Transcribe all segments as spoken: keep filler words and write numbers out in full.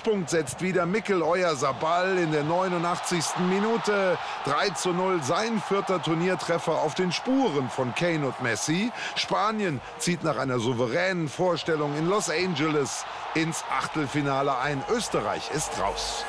Schlusspunkt setzt wieder Mikel Oyarzabal in der neunundachtzigsten Minute. drei zu null, sein vierter Turniertreffer auf den Spuren von Kane und Messi. Spanien zieht nach einer souveränen Vorstellung in Los Angeles ins Achtelfinale ein. Österreich ist raus.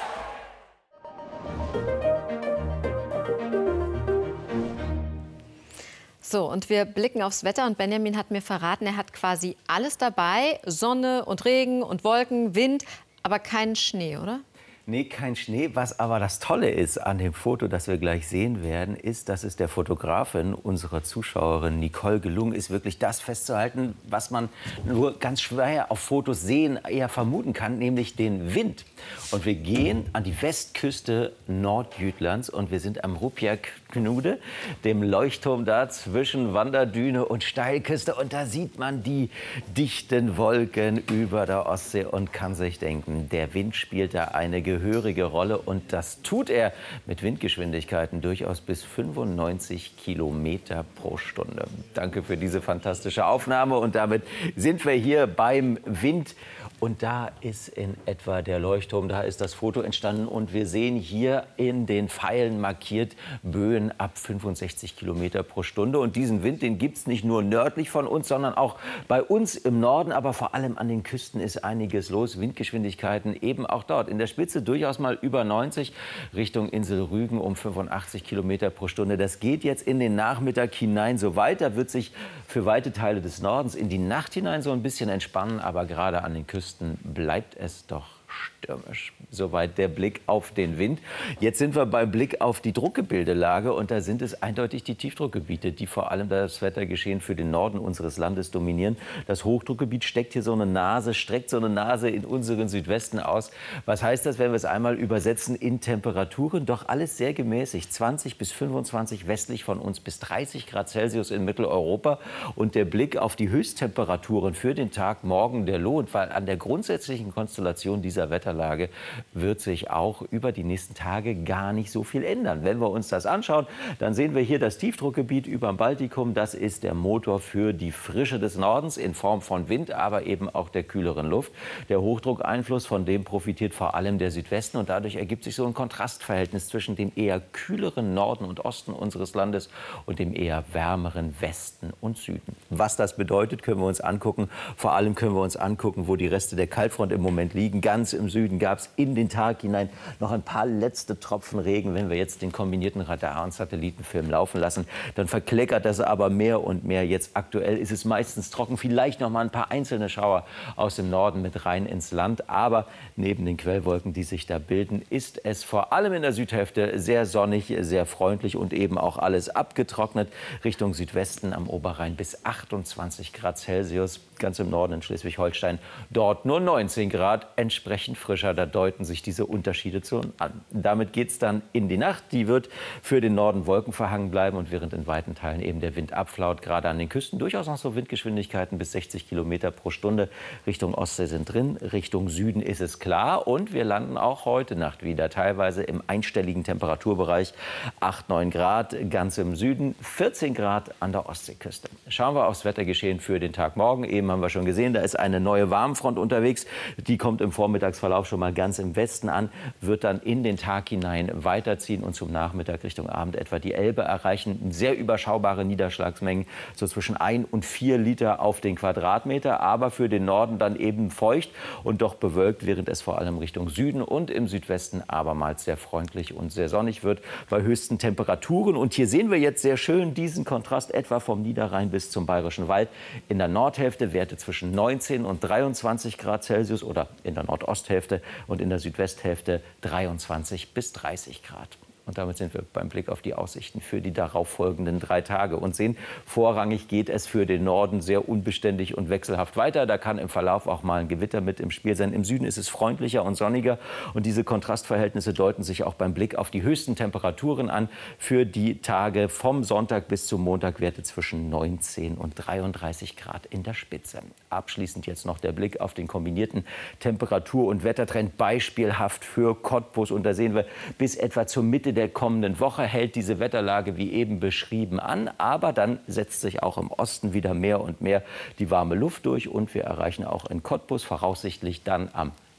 So, und wir blicken aufs Wetter und Benjamin hat mir verraten, er hat quasi alles dabei. Sonne und Regen und Wolken, Wind, aber keinen Schnee, oder? Nee, kein Schnee. Was aber das Tolle ist an dem Foto, das wir gleich sehen werden, ist, dass es der Fotografin, unserer Zuschauerin Nicole, gelungen ist, wirklich das festzuhalten, was man nur ganz schwer auf Fotos sehen, eher vermuten kann, nämlich den Wind. Und wir gehen an die Westküste Nordjütlands und wir sind am Rupjak-Knude, dem Leuchtturm da zwischen Wanderdüne und Steilküste. Und da sieht man die dichten Wolken über der Ostsee und kann sich denken, der Wind spielt da eine gehörige Rolle. Und das tut er mit Windgeschwindigkeiten durchaus bis fünfundneunzig Kilometer pro Stunde. Danke für diese fantastische Aufnahme. Und damit sind wir hier beim Wind. Und da ist in etwa der Leuchtturm, da ist das Foto entstanden. Und wir sehen hier in den Pfeilen markiert Böen ab fünfundsechzig Kilometer pro Stunde. Und diesen Wind, den gibt es nicht nur nördlich von uns, sondern auch bei uns im Norden. Aber vor allem an den Küsten ist einiges los. Windgeschwindigkeiten eben auch dort. In der Spitze durchaus mal über neunzig, Richtung Insel Rügen um fünfundachtzig Kilometer pro Stunde. Das geht jetzt in den Nachmittag hinein so weiter, wird sich für weite Teile des Nordens in die Nacht hinein so ein bisschen entspannen. Aber gerade an den Küsten bleibt es doch stürmisch. Soweit der Blick auf den Wind. Jetzt sind wir beim Blick auf die Druckgebildelage und da sind es eindeutig die Tiefdruckgebiete, die vor allem das Wettergeschehen für den Norden unseres Landes dominieren. Das Hochdruckgebiet steckt hier so eine Nase, streckt so eine Nase in unseren Südwesten aus. Was heißt das, wenn wir es einmal übersetzen in Temperaturen? Doch alles sehr gemäßigt. zwanzig bis fünfundzwanzig westlich von uns bis dreißig Grad Celsius in Mitteleuropa. Und der Blick auf die Höchsttemperaturen für den Tag morgen, der lohnt, weil an der grundsätzlichen Konstellation dieser Wetterlage wird sich auch über die nächsten Tage gar nicht so viel ändern. Wenn wir uns das anschauen, dann sehen wir hier das Tiefdruckgebiet über dem Baltikum. Das ist der Motor für die Frische des Nordens in Form von Wind, aber eben auch der kühleren Luft. Der Hochdruckeinfluss, von dem profitiert vor allem der Südwesten. Und dadurch ergibt sich so ein Kontrastverhältnis zwischen dem eher kühleren Norden und Osten unseres Landes und dem eher wärmeren Westen und Süden. Was das bedeutet, können wir uns angucken. Vor allem können wir uns angucken, wo die Reste der Kaltfront im Moment liegen. Ganz im Süden gab es in den Tag hinein noch ein paar letzte Tropfen Regen. Wenn wir jetzt den kombinierten Radar- und Satellitenfilm laufen lassen, dann verkleckert das aber mehr und mehr. Jetzt aktuell ist es meistens trocken, vielleicht noch mal ein paar einzelne Schauer aus dem Norden mit rein ins Land. Aber neben den Quellwolken, die sich da bilden, ist es vor allem in der Südhälfte sehr sonnig, sehr freundlich und eben auch alles abgetrocknet. Richtung Südwesten am Oberrhein bis achtundzwanzig Grad Celsius. Ganz im Norden in Schleswig-Holstein dort nur neunzehn Grad, entsprechend frischer. Da deuten sich diese Unterschiede zu an. Damit geht es dann in die Nacht. Die wird für den Norden wolkenverhangen bleiben und während in weiten Teilen eben der Wind abflaut. Gerade an den Küsten durchaus noch so Windgeschwindigkeiten bis sechzig Kilometer pro Stunde. Richtung Ostsee sind drin, Richtung Süden ist es klar. Und wir landen auch heute Nacht wieder teilweise im einstelligen Temperaturbereich. acht, neun Grad ganz im Süden, vierzehn Grad an der Ostseeküste. Schauen wir aufs Wettergeschehen für den Tag morgen. Eben haben wir schon gesehen, da ist eine neue Warmfront unterwegs. Die kommt im Vormittagsverlauf schon mal ganz im Westen an, wird dann in den Tag hinein weiterziehen und zum Nachmittag Richtung Abend etwa die Elbe erreichen. Sehr überschaubare Niederschlagsmengen, so zwischen ein und vier Liter auf den Quadratmeter. Aber für den Norden dann eben feucht und doch bewölkt, während es vor allem Richtung Süden und im Südwesten abermals sehr freundlich und sehr sonnig wird bei höchsten Temperaturen. Und hier sehen wir jetzt sehr schön diesen Kontrast etwa vom Niederrhein bis zum Bayerischen Wald. In der Nordhälfte Werte zwischen neunzehn und dreiundzwanzig Grad Celsius oder in der Nordosthälfte und in der Südwesthälfte dreiundzwanzig bis dreißig Grad. Und damit sind wir beim Blick auf die Aussichten für die darauffolgenden drei Tage und sehen, vorrangig geht es für den Norden sehr unbeständig und wechselhaft weiter. Da kann im Verlauf auch mal ein Gewitter mit im Spiel sein. Im Süden ist es freundlicher und sonniger. Und diese Kontrastverhältnisse deuten sich auch beim Blick auf die höchsten Temperaturen an. Für die Tage vom Sonntag bis zum Montag Werte zwischen neunzehn und dreiunddreißig Grad in der Spitze. Abschließend jetzt noch der Blick auf den kombinierten Temperatur- und Wettertrend, beispielhaft für Cottbus. Und da sehen wir, bis etwa zur Mitte der kommenden Woche hält diese Wetterlage wie eben beschrieben an. Aber dann setzt sich auch im Osten wieder mehr und mehr die warme Luft durch. Und wir erreichen auch in Cottbus voraussichtlich dann am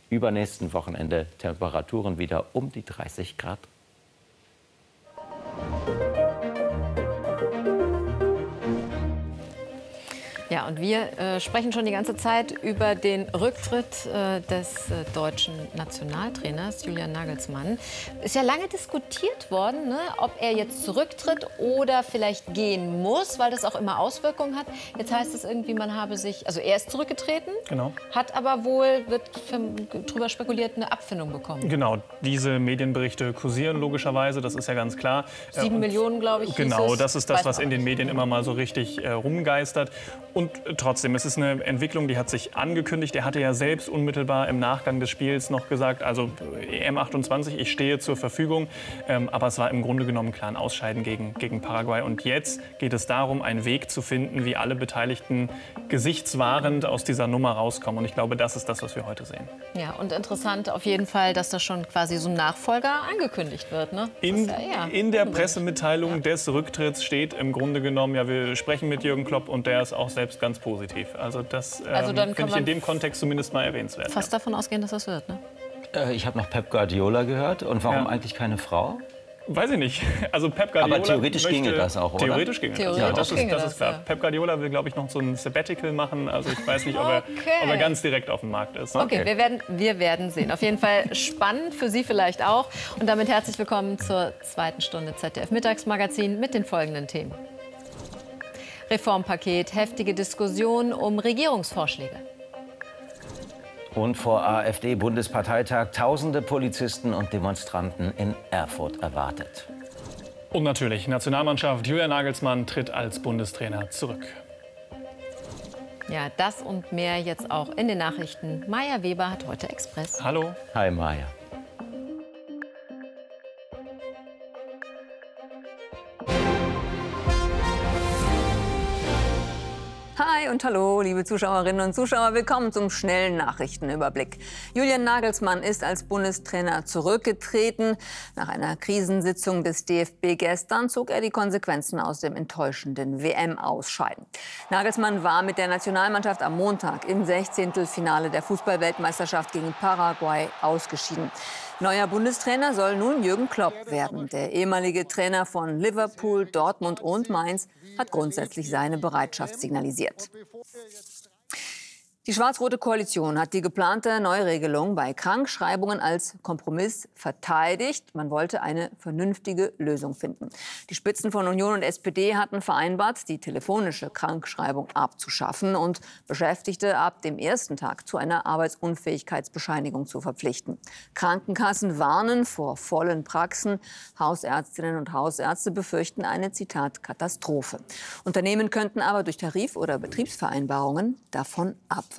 übernächsten Wochenende Temperaturen wieder um die dreißig Grad. Ja, und wir äh, sprechen schon die ganze Zeit über den Rücktritt äh, des äh, deutschen Nationaltrainers Julian Nagelsmann. Ist ja lange diskutiert worden, ne, ob er jetzt zurücktritt oder vielleicht gehen muss, weil das auch immer Auswirkungen hat. Jetzt heißt es irgendwie, man habe sich, also er ist zurückgetreten, genau. Hat aber wohl, wird darüber spekuliert, eine Abfindung bekommen. Genau, diese Medienberichte kursieren logischerweise, das ist ja ganz klar. Sieben äh, Millionen, glaube ich. Genau, das ist das, Weiß was in den Medien immer mal so richtig äh, rumgeistert. Und trotzdem, es ist eine Entwicklung, die hat sich angekündigt. Er hatte ja selbst unmittelbar im Nachgang des Spiels noch gesagt, also E M achtundzwanzig, ich stehe zur Verfügung. Ähm, aber es war im Grunde genommen klar ein Ausscheiden gegen, gegen Paraguay. Und jetzt geht es darum, einen Weg zu finden, wie alle Beteiligten gesichtswahrend aus dieser Nummer rauskommen. Und ich glaube, das ist das, was wir heute sehen. Ja, und interessant auf jeden Fall, dass da schon quasi so ein Nachfolger angekündigt wird. Ne? In, ja, ja. in der Pressemitteilung ja. des Rücktritts steht im Grunde genommen, ja, wir sprechen mit Jürgen Klopp und der ist auch selbst ganz positiv. Also das ähm, also finde ich in dem Kontext zumindest mal erwähnenswert. Fast ja. davon ausgehen, dass das wird, ne? Äh, ich habe noch Pep Guardiola gehört. Und warum ja. eigentlich keine Frau? Weiß ich nicht. Also Pep Guardiola Aber theoretisch möchte, ginge das auch, oder? Theoretisch ginge theoretisch das. Ja, das, ginge ist, das, das ist klar. Ja. Pep Guardiola will, glaube ich, noch so ein Sabbatical machen. Also ich weiß nicht, ob, er, okay. ob er ganz direkt auf dem Markt ist. Okay, okay. Wir, werden, wir werden sehen. Auf jeden Fall spannend, für Sie vielleicht auch. Und damit herzlich willkommen zur zweiten Stunde Z D F Mittagsmagazin mit den folgenden Themen. Reformpaket, heftige Diskussion um Regierungsvorschläge. Und vor AfD-Bundesparteitag tausende Polizisten und Demonstranten in Erfurt erwartet. Und natürlich, Nationalmannschaft Julian Nagelsmann tritt als Bundestrainer zurück. Ja, das und mehr jetzt auch in den Nachrichten. Maja Weber hat heute Express. Hallo. Hi, Maja. Hi und hallo, liebe Zuschauerinnen und Zuschauer. Willkommen zum schnellen Nachrichtenüberblick. Julian Nagelsmann ist als Bundestrainer zurückgetreten. Nach einer Krisensitzung des D F B gestern zog er die Konsequenzen aus dem enttäuschenden W M-Ausscheiden. Nagelsmann war mit der Nationalmannschaft am Montag im Sechzehntelfinale der Fußball-Weltmeisterschaft gegen Paraguay ausgeschieden. Neuer Bundestrainer soll nun Jürgen Klopp werden. Der ehemalige Trainer von Liverpool, Dortmund und Mainz hat grundsätzlich seine Bereitschaft signalisiert. Die schwarz-rote Koalition hat die geplante Neuregelung bei Krankschreibungen als Kompromiss verteidigt. Man wollte eine vernünftige Lösung finden. Die Spitzen von Union und S P D hatten vereinbart, die telefonische Krankschreibung abzuschaffen und Beschäftigte ab dem ersten Tag zu einer Arbeitsunfähigkeitsbescheinigung zu verpflichten. Krankenkassen warnen vor vollen Praxen. Hausärztinnen und Hausärzte befürchten eine, Zitat, Katastrophe. Unternehmen könnten aber durch Tarif- oder Betriebsvereinbarungen davon abweichen.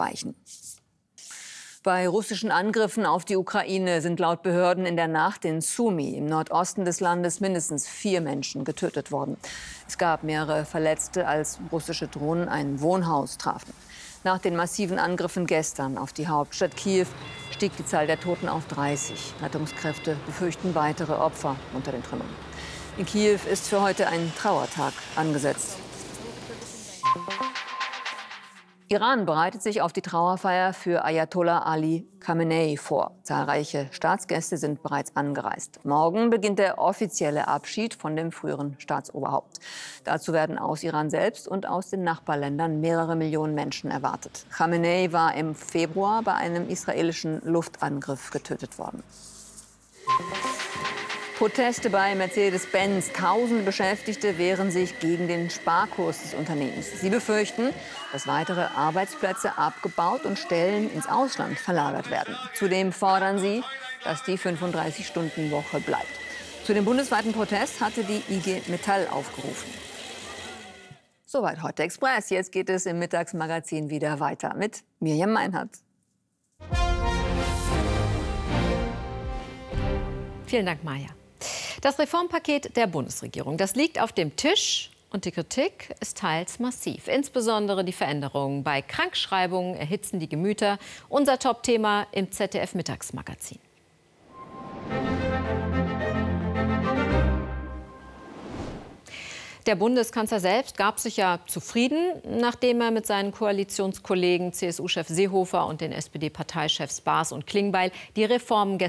Bei russischen Angriffen auf die Ukraine sind laut Behörden in der Nacht in Sumy im Nordosten des Landes mindestens vier Menschen getötet worden. Es gab mehrere Verletzte, als russische Drohnen ein Wohnhaus trafen. Nach den massiven Angriffen gestern auf die Hauptstadt Kiew stieg die Zahl der Toten auf dreißig. Rettungskräfte befürchten weitere Opfer unter den Trümmern. In Kiew ist für heute ein Trauertag angesetzt. Iran bereitet sich auf die Trauerfeier für Ayatollah Ali Khamenei vor. Zahlreiche Staatsgäste sind bereits angereist. Morgen beginnt der offizielle Abschied von dem früheren Staatsoberhaupt. Dazu werden aus Iran selbst und aus den Nachbarländern mehrere Millionen Menschen erwartet. Khamenei war im Februar bei einem israelischen Luftangriff getötet worden. Proteste bei Mercedes-Benz. Tausende Beschäftigte wehren sich gegen den Sparkurs des Unternehmens. Sie befürchten, dass weitere Arbeitsplätze abgebaut und Stellen ins Ausland verlagert werden. Zudem fordern sie, dass die fünfunddreißig-Stunden-Woche bleibt. Zu dem bundesweiten Protest hatte die I G Metall aufgerufen. Soweit heute Express. Jetzt geht es im Mittagsmagazin wieder weiter mit Mirjam Meinhardt. Vielen Dank, Maja. Das Reformpaket der Bundesregierung, das liegt auf dem Tisch und die Kritik ist teils massiv. Insbesondere die Veränderungen bei Krankschreibungen erhitzen die Gemüter. Unser Top-Thema im Z D F Mittagsmagazin. der Bundeskanzler selbst gab sich ja zufrieden, nachdem er mit seinen Koalitionskollegen C S U-Chef Seehofer und den S P D-Parteichefs Baas und Klingbeil die Reformen gestern